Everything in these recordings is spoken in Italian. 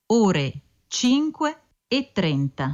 ore 5:30.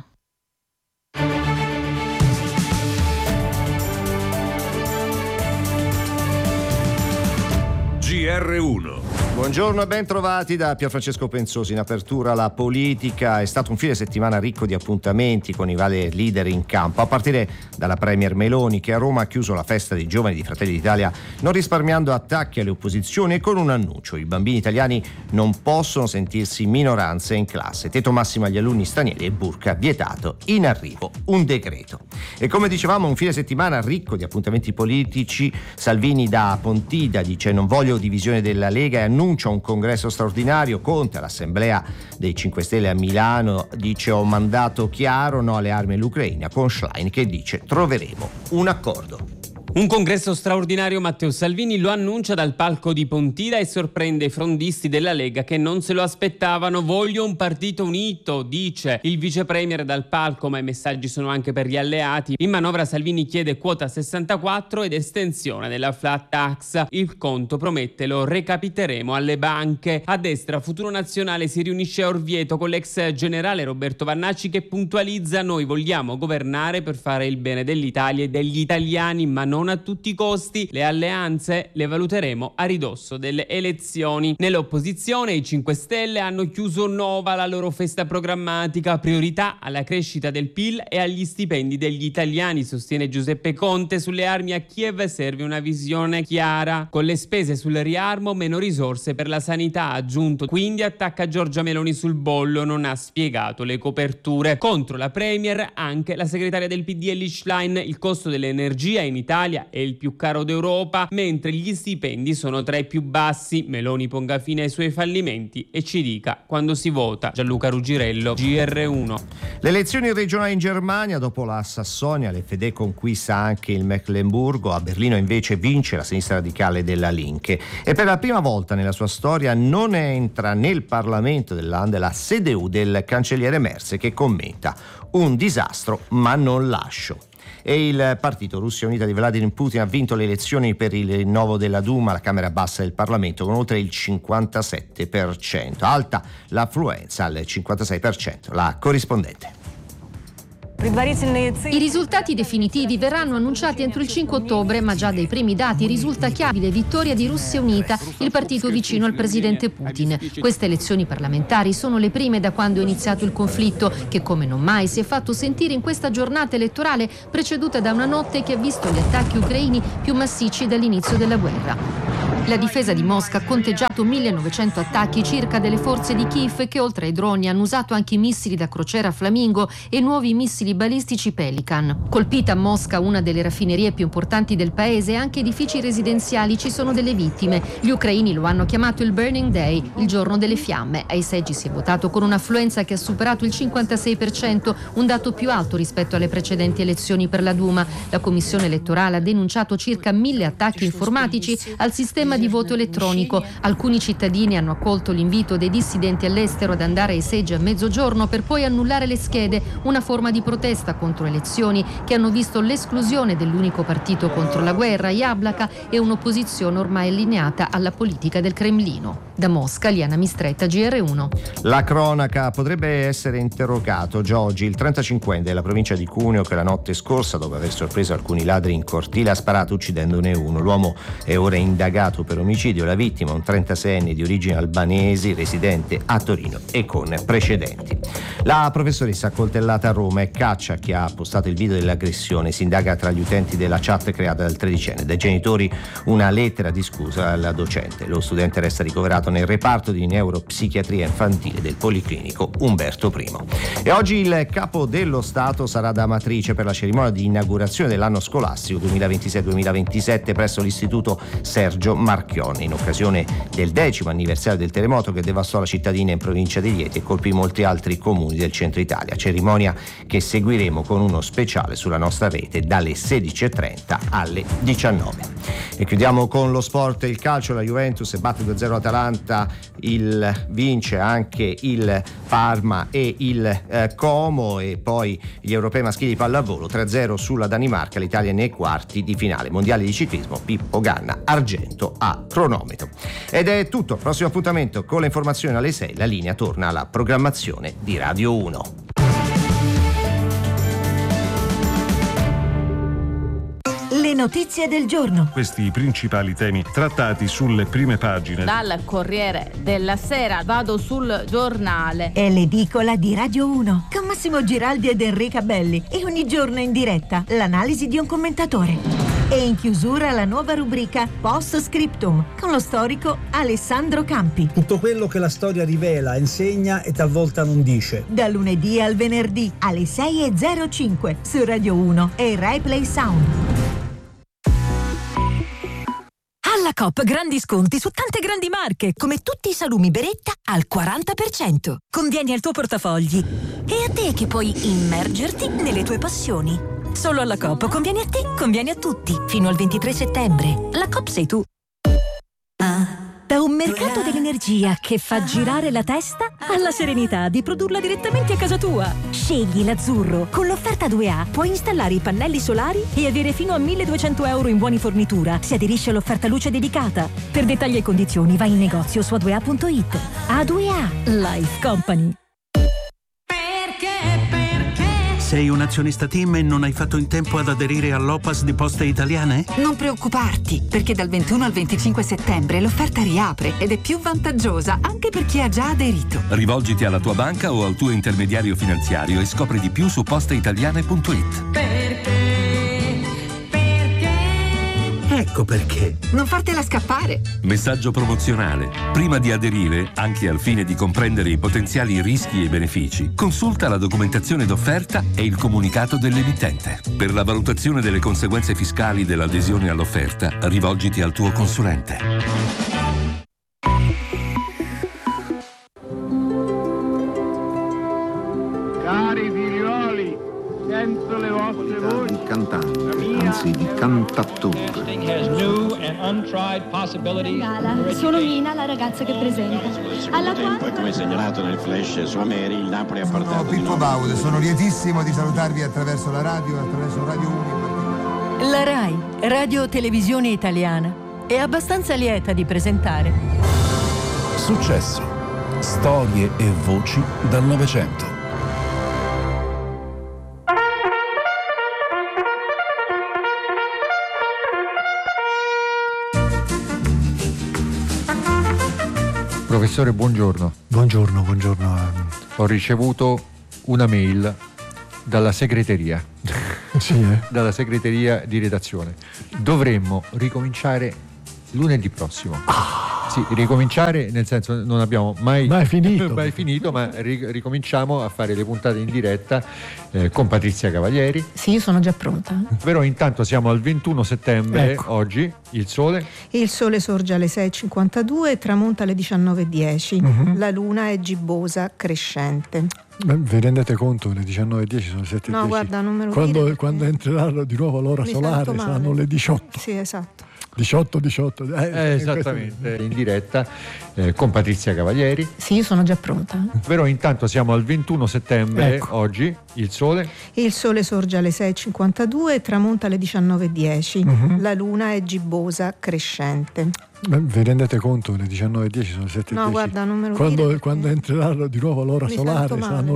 GR1. Buongiorno e ben trovati da Pierfrancesco Penzosi. In apertura la politica. È stato un fine settimana ricco di appuntamenti con i vari leader in campo, a partire dalla premier Meloni, che a Roma ha chiuso la festa dei giovani di Fratelli d'Italia non risparmiando attacchi alle opposizioni e con un annuncio: i bambini italiani non possono sentirsi minoranze in classe, tetto massimo agli alunni stranieri e burka vietato. In arrivo un decreto. E come dicevamo, un fine settimana ricco di appuntamenti politici. Salvini da Pontida dice: non voglio divisione della Lega, e annuncia un congresso straordinario. Conte all'assemblea dei 5 Stelle a Milano dice: ho mandato chiaro, no alle armi all'Ucraina, con Schlein che dice: troveremo un accordo. Un congresso straordinario, Matteo Salvini lo annuncia dal palco di Pontida e sorprende i frondisti della Lega che non se lo aspettavano. Voglio un partito unito, dice il vice premier dal palco, ma i messaggi sono anche per gli alleati. In manovra Salvini chiede quota 64 ed estensione della flat tax. Il conto, promette, lo recapiteremo alle banche. A destra Futuro Nazionale si riunisce a Orvieto con l'ex generale Roberto Vannacci che puntualizza: noi vogliamo governare per fare il bene dell'Italia e degli italiani, ma non a tutti i costi. Le alleanze le valuteremo a ridosso delle elezioni. Nell'opposizione i 5 Stelle hanno chiuso nova la loro festa programmatica. Priorità alla crescita del PIL e agli stipendi degli italiani, sostiene Giuseppe Conte. Sulle armi a Kiev serve una visione chiara. Con le spese sul riarmo, meno risorse per la sanità, ha aggiunto. Quindi attacca Giorgia Meloni sul bollo, non ha spiegato le coperture. Contro la premier anche la segretaria del PD Elly Schlein: il costo dell'energia in Italia è il più caro d'Europa, mentre gli stipendi sono tra i più bassi. Meloni ponga fine ai suoi fallimenti e ci dica quando si vota. Gianluca Ruggirello, GR1. Le elezioni regionali in Germania: dopo la Sassonia, l'FD conquista anche il Meclemburgo. A Berlino invece vince la sinistra radicale della Linke, e per la prima volta nella sua storia non entra nel Parlamento del Land la CDU del cancelliere Merz, che commenta: un disastro ma non lascio. E il partito Russia Unita di Vladimir Putin ha vinto le elezioni per il rinnovo della Duma, la Camera Bassa del Parlamento, con oltre il 57%. Alta l'affluenza al 56%. La corrispondente. I risultati definitivi verranno annunciati entro il 5 ottobre, ma già dai primi dati risulta chiara vittoria di Russia Unita, il partito vicino al presidente Putin. Queste elezioni parlamentari sono le prime da quando è iniziato il conflitto, che come non mai si è fatto sentire in questa giornata elettorale preceduta da una notte che ha visto gli attacchi ucraini più massicci dall'inizio della guerra. La difesa di Mosca ha conteggiato 1900 attacchi circa delle forze di Kiev, che oltre ai droni hanno usato anche i missili da crociera Flamingo e nuovi missili balistici Pelican. Colpita a Mosca una delle raffinerie più importanti del paese e anche edifici residenziali, ci sono delle vittime. Gli ucraini lo hanno chiamato il Burning Day, il giorno delle fiamme. Ai seggi si è votato con un'affluenza che ha superato il 56%, un dato più alto rispetto alle precedenti elezioni per la Duma. La commissione elettorale ha denunciato circa 1000 attacchi informatici al sistema di voto elettronico. Alcuni cittadini hanno accolto l'invito dei dissidenti all'estero ad andare ai seggi a mezzogiorno per poi annullare le schede, una forma di protesta contro elezioni che hanno visto l'esclusione dell'unico partito contro la guerra, Jablaka, e un'opposizione ormai allineata alla politica del Cremlino. Da Mosca, Liana Mistretta, GR1. La cronaca: potrebbe essere interrogato già oggi il 35enne della provincia di Cuneo che la notte scorsa, dopo aver sorpreso alcuni ladri in cortile, ha sparato uccidendone uno. L'uomo è ora indagato per omicidio. La vittima, un 36enne di origini albanesi, residente a Torino e con precedenti. La professoressa accoltellata a Roma e caccia chi ha postato il video dell'aggressione. Si indaga tra gli utenti della chat creata dal 13enne. Dai genitori una lettera di scusa alla docente. Lo studente resta ricoverato nel reparto di neuropsichiatria infantile del Policlinico Umberto I. E oggi il capo dello Stato sarà da Amatrice per la cerimonia di inaugurazione dell'anno scolastico 2026-2027 presso l'Istituto Sergio Marchionne, in occasione del 10° anniversario del terremoto che devastò la cittadina in provincia di Rieti e colpì molti altri comuni del centro Italia. Cerimonia che seguiremo con uno speciale sulla nostra rete dalle 16:30 alle 19. E chiudiamo con lo sport e il calcio. La Juventus batte 2-0 Atalanta Atalanta, vince anche il Parma e il Como, e poi gli europei maschili di pallavolo 3-0 sulla Danimarca, l'Italia nei quarti di finale. Mondiali di ciclismo, Pippo Ganna, argento a cronometro. Ed è tutto, prossimo appuntamento con le informazioni alle 6, la linea torna alla programmazione di Radio 1. Le notizie del giorno. Questi i principali temi trattati sulle prime pagine. Dal Corriere della Sera vado sul Giornale. È l'edicola di Radio 1 con Massimo Giraldi ed Enrica Belli, e ogni giorno in diretta l'analisi di un commentatore. E in chiusura la nuova rubrica Post Scriptum con lo storico Alessandro Campi. Tutto quello che la storia rivela, insegna e talvolta non dice. Da lunedì al venerdì alle 6:05 su Radio 1 e Rai Play Sound. Alla Coop grandi sconti su tante grandi marche, come tutti i salumi Beretta al 40%. Convieni al tuo portafogli e a te che puoi immergerti nelle tue passioni. Solo alla Coop conviene a te, conviene a tutti. Fino al 23 settembre. La Coop sei tu. Da un mercato dell'energia che fa girare la testa alla serenità di produrla direttamente a casa tua. Scegli l'azzurro. Con l'offerta 2A puoi installare i pannelli solari e avere fino a 1.200 euro in buoni fornitura se aderisci all'offerta luce dedicata. Per dettagli e condizioni vai in negozio su a2a.it. A2A Life Company. Sei un azionista TIM e non hai fatto in tempo ad aderire all'OPAS di Poste Italiane? Non preoccuparti, perché dal 21 al 25 settembre l'offerta riapre ed è più vantaggiosa anche per chi ha già aderito. Rivolgiti alla tua banca o al tuo intermediario finanziario e scopri di più su posteitaliane.it. Ecco perché. Non fartela scappare. Messaggio promozionale. Prima di aderire, anche al fine di comprendere i potenziali rischi e benefici, consulta la documentazione d'offerta e il comunicato dell'emittente. Per la valutazione delle conseguenze fiscali dell'adesione all'offerta, rivolgiti al tuo consulente. Cari figlioli, sento le vostre voci. Di cantante, anzi di cantattore. Sono Mina, la ragazza che presenta. Alla quale, come segnalato nel flash su Ameri, il Napoli ha portato. Sono Pippo Baudo, sono lietissimo di salutarvi attraverso la radio, attraverso Radio 1. La RAI, Radio Televisione Italiana, è abbastanza lieta di presentare Successo, storie e voci dal Novecento. Professore, buongiorno. Buongiorno. Ho ricevuto una mail dalla segreteria. Sì, dalla segreteria di redazione. Dovremmo ricominciare lunedì prossimo. Sì, ricominciare nel senso non abbiamo mai finito, ma ricominciamo a fare le puntate in diretta con Patrizia Cavalieri. Sì, io sono già pronta. Però intanto siamo al 21 settembre, ecco. Oggi, il sole? Il sole sorge alle 6:52 e tramonta alle 19:10. La luna è gibbosa crescente. Vi rendete conto? Le 19:10 sono le 7:10. No, guarda, non me lo dire. Quando entrerà di nuovo l'ora solare saranno le 18. Sì, esatto. 18. Esattamente, in diretta con Patrizia Cavalieri. Sì, io sono già pronta. Però intanto siamo al 21 settembre, ecco. Oggi, il sole? Il sole sorge alle 6:52 e tramonta alle 19:10. La luna è gibbosa crescente. Vi rendete conto? Le 19:10 sono le 7:10. No, guarda, non me lo dire. Quando entrerà di nuovo l'ora solare saranno